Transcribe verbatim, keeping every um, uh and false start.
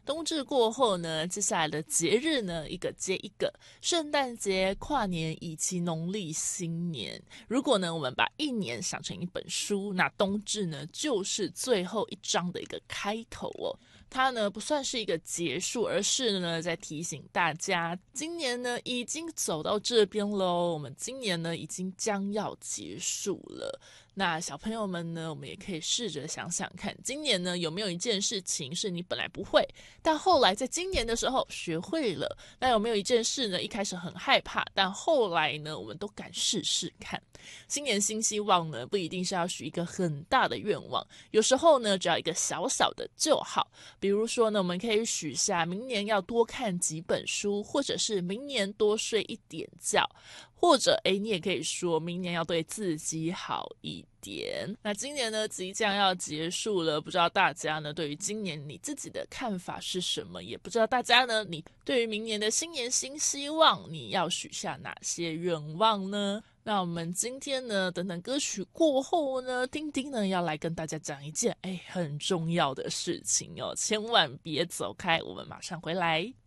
冬至过后呢，接下来的节日呢，一个接一个，圣诞节、跨年以及农历新年。如果呢，我们把一年想成一本书，那冬至呢，就是最后一章的一个开头哦。它呢不算是一个结束，而是呢在提醒大家，今年呢已经走到这边喽，我们今年呢已经将要结束了。那小朋友们呢，我们也可以试着想想看，今年呢有没有一件事情是你本来不会，但后来在今年的时候学会了？那有没有一件事呢，一开始很害怕，但后来呢我们都敢试试看？新年新希望呢，不一定是要许一个很大的愿望，有时候呢只要一个小小的就好。比如说呢，我们可以许下明年要多看几本书，或者是明年多睡一点觉，或者诶你也可以说明年要对自己好一点。那今年呢即将要结束了，不知道大家呢对于今年你自己的看法是什么，也不知道大家呢你对于明年的新年新希望，你要许下哪些愿望呢？那我们今天呢，等等歌曲过后呢，丁丁呢要来跟大家讲一件哎很重要的事情哦，千万别走开，我们马上回来。